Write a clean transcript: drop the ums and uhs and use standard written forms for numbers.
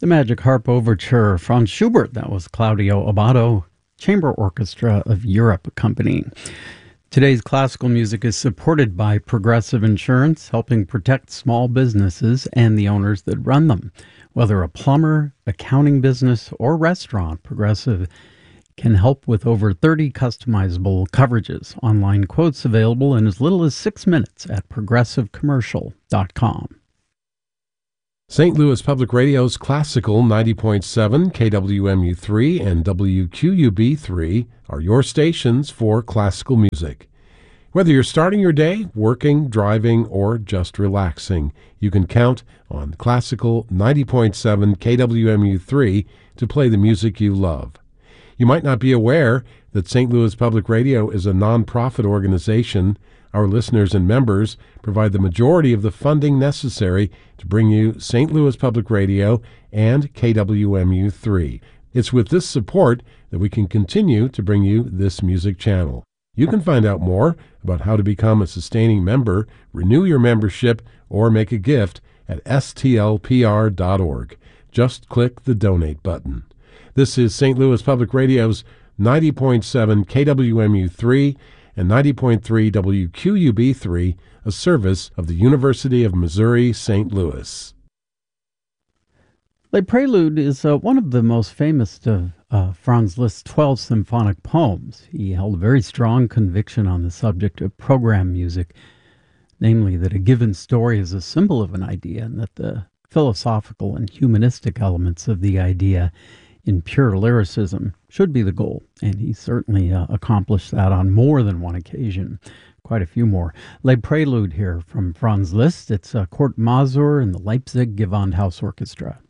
The Magic Harp Overture, Franz Schubert. That was Claudio Abbado, Chamber Orchestra of Europe accompanying. Today's classical music is supported by Progressive Insurance, helping protect small businesses and the owners that run them. Whether a plumber, accounting business, or restaurant, Progressive can help with over 30 customizable coverages. Online quotes available in as little as 6 minutes at progressivecommercial.com. St. Louis Public Radio's Classical 90.7, KWMU3, and WQUB3 are your stations for classical music. Whether you're starting your day, working, driving, or just relaxing, you can count on Classical 90.7 KWMU3 to play the music you love. You might not be aware that St. Louis Public Radio is a nonprofit organization. Our listeners and members provide the majority of the funding necessary to bring you St. Louis Public Radio and KWMU3. It's with this support that we can continue to bring you this music channel. You can find out more about how to become a sustaining member, renew your membership, or make a gift at stlpr.org. Just click the donate button. This is St. Louis Public Radio's 90.7 KWMU3 and 90.3 WQUB3, a service of the University of Missouri, St. Louis. Les Préludes is one of the most famous of Franz Liszt's 12 symphonic poems. He held a very strong conviction on the subject of program music, namely that a given story is a symbol of an idea and that the philosophical and humanistic elements of the idea in pure lyricism should be the goal, and he certainly accomplished that on more than one occasion, quite a few more. Les Préludes here from Franz Liszt. It's Kurt Masur and the Leipzig Gewandhaus Orchestra.